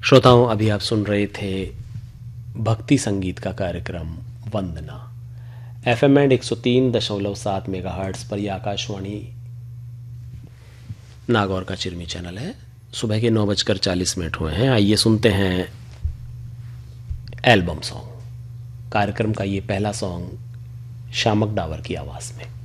श्रोताओं, अभी आप सुन रहे थे भक्ति संगीत का कार्यक्रम वंदना। एफएम बैंड 103.7 मेगाहर्ट्ज़ पर यह आकाशवाणी नागौर का चिरमी चैनल है। सुबह के 9:40 हुए हैं। आइए सुनते हैं एल्बम सॉन्ग। कार्यक्रम का ये पहला सॉन्ग शामक डावर की आवाज़ में।